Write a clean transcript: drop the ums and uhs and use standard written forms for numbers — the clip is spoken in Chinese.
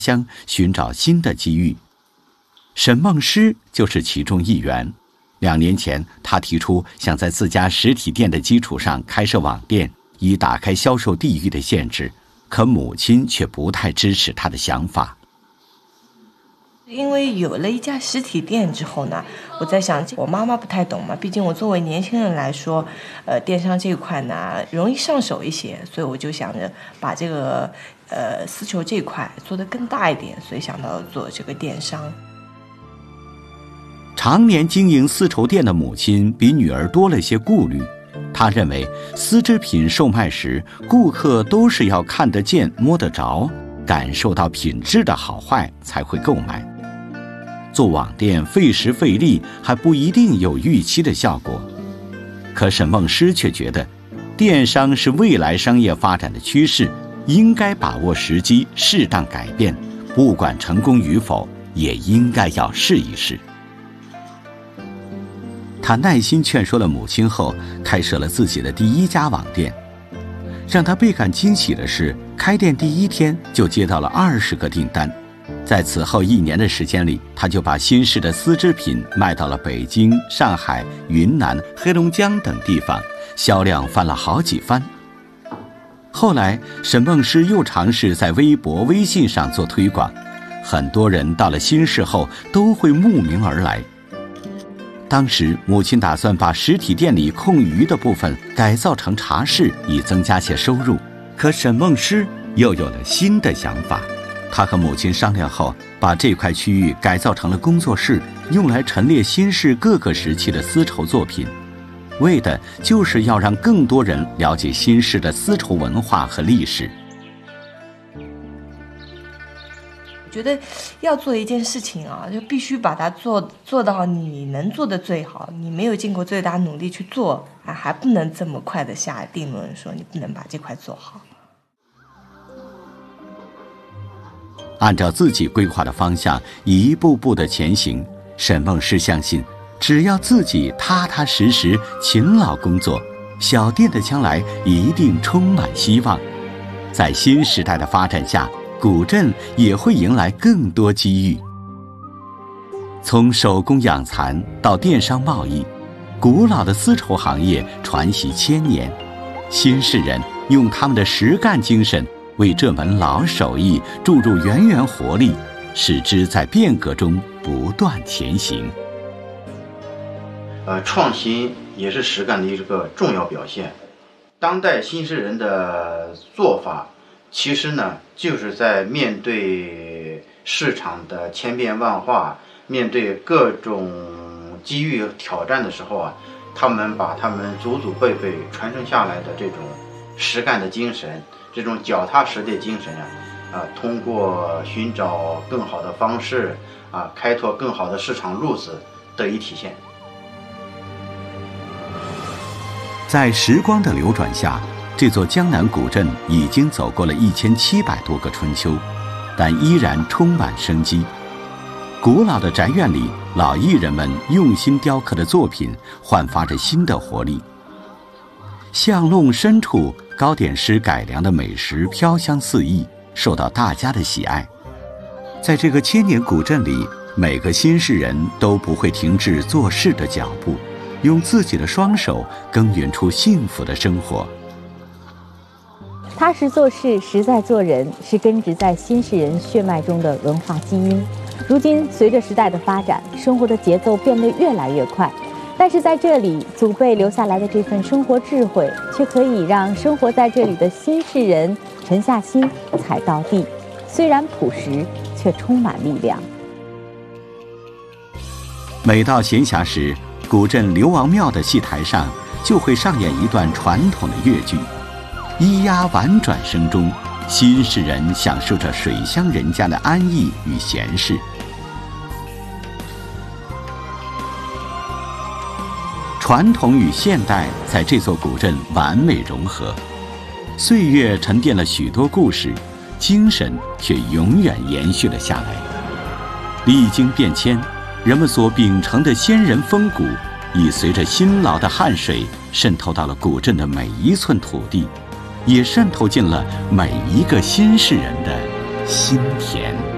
乡寻找新的机遇。沈梦诗就是其中一员。2年前，他提出想在自家实体店的基础上开设网店，以打开销售地域的限制，可母亲却不太支持他的想法。 因为有了一家实体店之后呢，我在想，我妈妈不太懂嘛，毕竟我作为年轻人来说，电商这一块呢容易上手一些，所以我就想着把这个丝绸这一块做得更大一点，所以想到做这个电商。 常年经营丝绸店的母亲比女儿多了些顾虑，她认为丝织品售卖时，顾客都是要看得见、摸得着，感受到品质的好坏才会购买。做网店费时费力，还不一定有预期的效果。可沈梦诗却觉得，电商是未来商业发展的趋势，应该把握时机，适当改变，不管成功与否，也应该要试一试。他耐心劝说了母亲后，开设了自己的第1家网店。让他倍感惊喜的是，开店第1天就接到了20个订单。在此后1年的时间里，他就把新式的丝织品卖到了北京、上海、云南、黑龙江等地方，销量翻了好几番。后来，沈梦诗又尝试在微博、微信上做推广，很多人到了新市后都会慕名而来。当时母亲打算把实体店里空余的部分改造成茶室，以增加些收入。可沈梦诗又有了新的想法，她和母亲商量后，把这块区域改造成了工作室，用来陈列新市各个时期的丝绸作品，为的就是要让更多人了解新市的丝绸文化和历史。 我觉得要做一件事情啊，就必须把它做到你能做的最好，你没有尽过最大努力去做，还不能这么快的下定论说你不能把这块做好。 按照自己规划的方向一步步的前行，沈梦诗相信，只要自己踏踏实实勤劳工作，小店的将来一定充满希望。在新时代的发展下，古镇也会迎来更多机遇。从手工养蚕到电商贸易，古老的丝绸行业传习1000年，新市人用他们的实干精神为这门老手艺注入源源活力，使之在变革中不断前行。 创新也是实干的一个重要表现。当代新市人的做法，其实呢，就是在面对市场的千变万化，面对各种机遇挑战的时候啊，他们把他们祖祖辈辈传承下来的这种实干的精神，这种脚踏实地精神通过寻找更好的方式开拓更好的市场路子得以体现。 在时光的流转下，这座江南古镇已经走过了1700多个春秋，但依然充满生机。古老的宅院里，老艺人们用心雕刻的作品焕发着新的活力。巷弄深处，糕点师改良的美食飘香四溢，受到大家的喜爱。在这个1000年古镇里，每个新市人都不会停止做事的脚步，用自己的双手耕耘出幸福的生活。 踏实做事，实在做人，是根植在新市人血脉中的文化基因。如今，随着时代的发展，生活的节奏变得越来越快，但是在这里，祖辈留下来的这份生活智慧，却可以让生活在这里的新市人沉下心，踩到地。虽然朴实，却充满力量。 每到闲暇时，古镇刘王庙的戏台上就会上演一段传统的越剧。咿呀婉转声中，新市人享受着水乡人家的安逸与闲适。传统与现代在这座古镇完美融合，岁月沉淀了许多故事，精神却永远延续了下来。历经变迁，人们所秉承的先人风骨，已随着辛劳的汗水渗透到了古镇的每一寸土地，也渗透进了每一个新市人的心田。